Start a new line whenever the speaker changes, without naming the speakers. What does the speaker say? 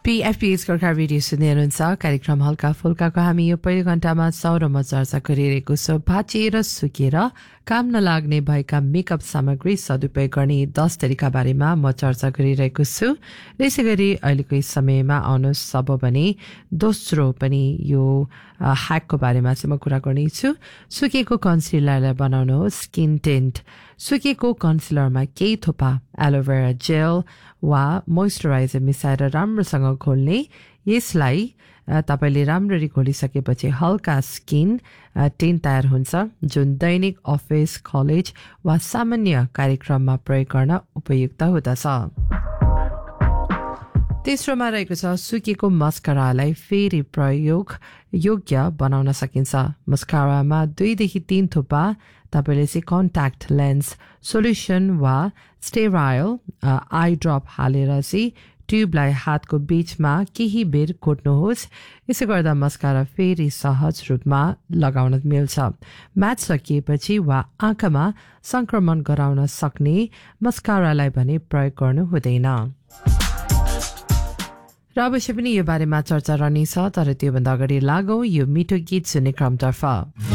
PFP's Gorkha radio सुन्दै हुनुहुन्छ कार्यक्रम हल्का फुल्काको हामी यो पहिलो घण्टामा सौरमा चर्चा गरिरहेको छौँ भाँचिएर सुकेर काम नलाग्ने भएका मेकअप सामग्री सदुपयोग गर्ने 10 तरिका बारेमा म चर्चा गरिरहेको छु। त्यसै गरी अहिलेको समयमा आउनुहोस् अब भने दोस्रो पनि यो ह्याकको बारेमा चाहिँ म कुरा गर्नेछु। सुकेको कन्सिलरलाई बनाउनुहोस् स्किन टिन्ट। सुकेको कन्सिलरमा केही थोपा एलोभेरा जेल वा मोइस्चराइजर मिसाएर राम्रोसँग घोल्ने। यसलाई तपाईले राम्ररी घोलिसकेपछि हल्का स्किन टिन्ट तयार हुन्छ जुन दैनिक अफिस कलेज वा सामान्य कार्यक्रममा प्रयोग गर्न उपयुक्त हुँदछ। तेस्रोमा रहेको छ सुकेको मस्कारालाई फेरि प्रयोग योग्य बनाउन सकिन्छ। मस्कारामा 2 देखि 3 थोपा तपाईले चाहिँ कन्ट्याक्ट लेन्स सोल्युसन वा स्टेराइल आई ड्रप हालेर चाहिँ ट्युबलाई हातको बीचमा केही बेर कोट्नुहोस्। यसो गर्दा मस्कारा फेरि सहज रूपमा लगाउन मिल्छ। म्याच सकिएपछि वा आँखामा संक्रमण गराउन सक्ने मस्कारालाई भने प्रयोग गर्नु हुँदैन। र अवश्य पनि यो बारेमा चर्चा रहनेछ, तर त्योभन्दा अगाडि लागौँ यो मिठो गीत सुन्ने क्रमतर्फ।